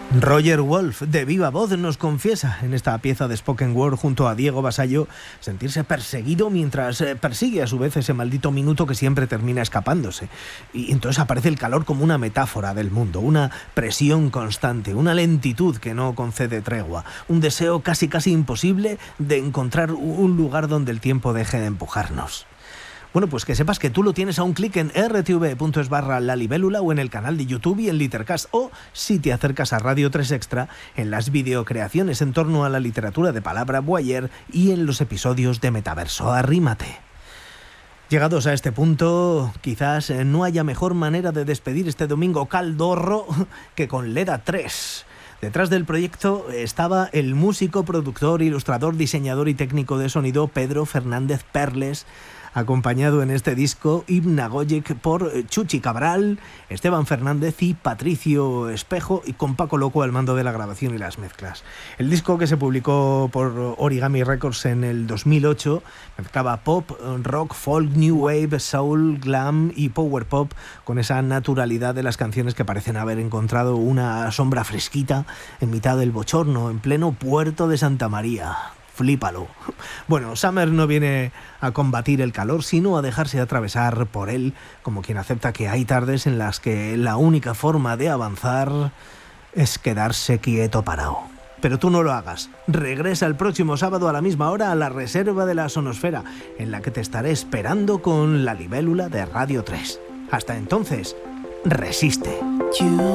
Roger Wolf, de viva voz, nos confiesa en esta pieza de spoken word junto a Diego Vasallo sentirse perseguido mientras persigue a su vez ese maldito minuto que siempre termina escapándose. Y entonces aparece el calor como una metáfora del mundo, una presión constante, una lentitud que no concede tregua, un deseo casi imposible de encontrar un lugar donde el tiempo deje de empujarnos. Bueno, pues que sepas que tú lo tienes a un clic en rtv.es/lalibélula o en el canal de YouTube y en Litercast, o si te acercas a Radio 3 Extra, en las videocreaciones en torno a la literatura de Palabra Boyer y en los episodios de Metaverso Arrímate. Llegados a este punto, quizás no haya mejor manera de despedir este domingo caldorro que con Leda 3. Detrás del proyecto estaba el músico, productor, ilustrador, diseñador y técnico de sonido Pedro Fernández Perles, acompañado en este disco hipnagogic por Chuchi Cabral, Esteban Fernández y Patricio Espejo, y con Paco Loco al mando de la grabación y las mezclas. El disco, que se publicó por Origami Records en el 2008, mezclaba pop, rock, folk, new wave, soul, glam y power pop, con esa naturalidad de las canciones que parecen haber encontrado una sombra fresquita en mitad del bochorno, en pleno puerto de Santa María. Flípalo. Bueno, Summer no viene a combatir el calor, sino a dejarse atravesar por él, como quien acepta que hay tardes en las que la única forma de avanzar es quedarse quieto parado. Pero tú no lo hagas. Regresa el próximo sábado a la misma hora a la Reserva de la Sonosfera, en la que te estaré esperando con la libélula de Radio 3. Hasta entonces, resiste.